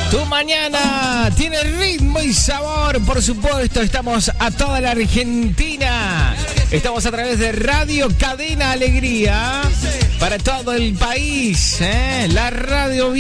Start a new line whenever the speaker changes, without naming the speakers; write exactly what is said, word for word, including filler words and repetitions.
Tu mañana tiene ritmo y sabor, por supuesto. Estamos a toda la Argentina. Estamos a través de Radio Cadena Alegría para todo el país, ¿eh? La radio